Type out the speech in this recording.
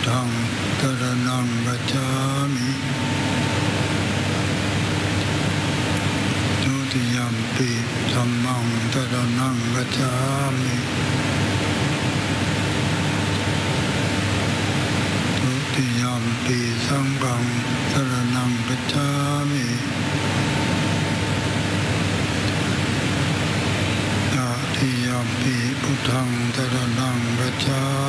ธังสรณังคัจฉามิทุติยัมปิธัมมังสรณังคัจฉามิทุติยัมปิสังฆังสรณังคัจฉามิตติยัมปิพุทธังสรณังคัจฉา